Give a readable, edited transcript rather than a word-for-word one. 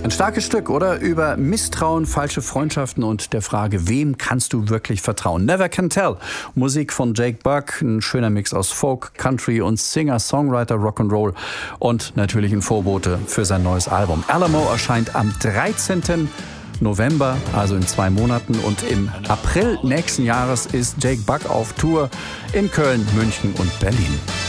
Ein starkes Stück, oder? Über Misstrauen, falsche Freundschaften und der Frage, wem kannst du wirklich vertrauen? Never Can Tell. Musik von Jake Buck, ein schöner Mix aus Folk, Country und Singer, Songwriter, Rock'n'Roll und natürlich ein Vorbote für sein neues Album. Alamo erscheint am 13. November, also in 2 Monaten. Und im April nächsten Jahres ist Jake Buck auf Tour in Köln, München und Berlin.